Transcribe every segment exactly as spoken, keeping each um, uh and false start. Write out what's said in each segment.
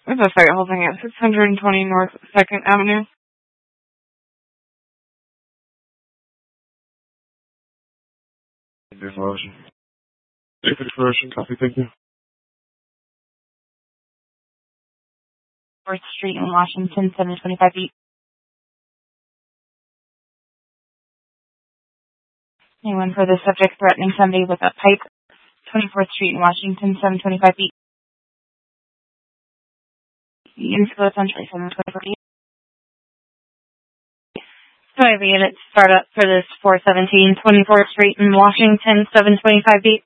We have a site holding at six hundred twenty North second Avenue. Declaration. Declaration. Copy. Thank you. fourth Street in Washington, seven twenty-five feet. Anyone for the subject threatening somebody with a pipe? twenty-fourth Street in Washington, seven twenty-five feet. Info essentially seven twenty-four feet. So I have a unit start up for this four seventeen twenty-fourth Street in Washington, seven twenty-five feet.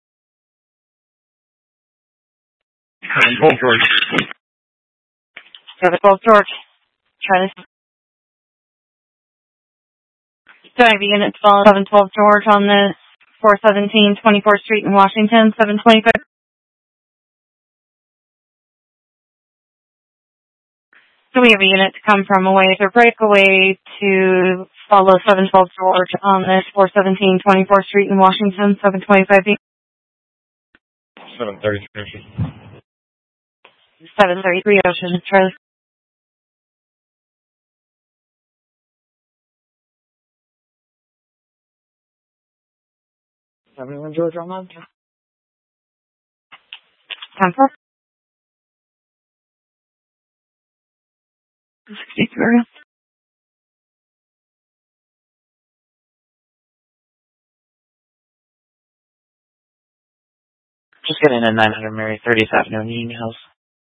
twelve George. seven twelve George. Try this. So I have a unit follow seven twelve George on the four seventeen twenty-fourth Street in Washington, seven twenty-five. So we have a unit to come from away to breakaway to follow seven twelve George on this four seventeen twenty-fourth Street in Washington, seven twenty-five feet. seven thirty-three Ocean. seven thirty-three Ocean, Charlie. seventy-one George on that. ten four. sixty-three. Just getting a nine hundred Mary thirtieth Avenue in Union Hills.